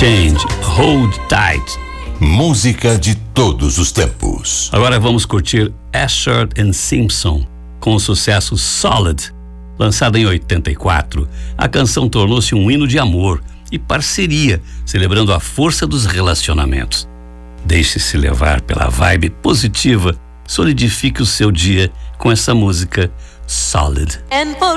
Change, Hold Tight. Música de todos os tempos. Agora vamos curtir Asher and Simpson com o sucesso Solid. Lançada em 84, a canção tornou-se um hino de amor e parceria, celebrando a força dos relacionamentos. Deixe-se levar pela vibe positiva, solidifique o seu dia com essa música Solid.